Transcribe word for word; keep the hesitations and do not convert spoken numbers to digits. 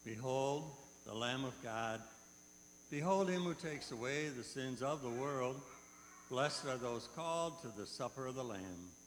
Behold, the Lamb of God. Behold him who takes away the sins of the world. Blessed are those called to the supper of the Lamb.